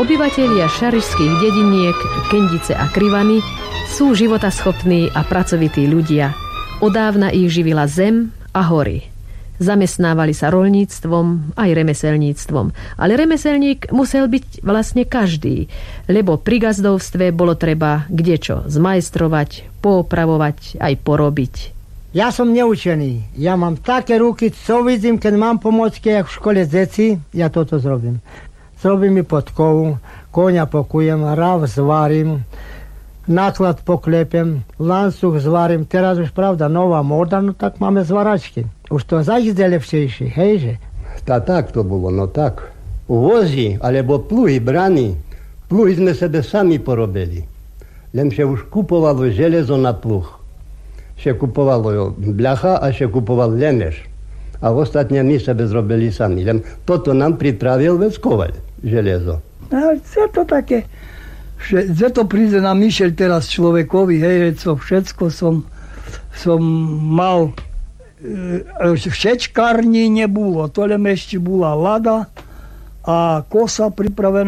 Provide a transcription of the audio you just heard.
Obyvatelia šarišských dediniek Kendice a Krivany sú životaschopní a pracovití ľudia. Odávna ich živila zem a hory. Zamestnávali sa roľníctvom aj remeselníctvom. Ale remeselník musel byť vlastne každý, lebo pri gazdovstve bolo treba kdečo zmajstrovať, poopravovať, aj porobiť. Ja som neučený. Ja mám také ruky, co vidím, keď mám pomôcky, jak v škole deti, ja toto zrobím. Zrobím mi podkovu, konia pokujem, rav zvarím, náklad poklepem, lancuch zvarím. Teraz už pravda, nová móda, no tak máme zvaračky. Už to zajde lepšejšie, hejže? Tak to bolo, no tak. Vozy, alebo pluhy, brany. Pluhy sme sebe sami porobili. Len še už kupovalo železo na pluh. Še kupovalo bľacha a še kupoval leneš. A ostatne my sebe zrobili sami. Len toto nám pripravil Veckovaľ, železo. A je to také, že to príde na myšeľ teraz človekovi, hej, co všetko som mal. Všetkárni nebolo, to len ešte bola lada a kosa pripravená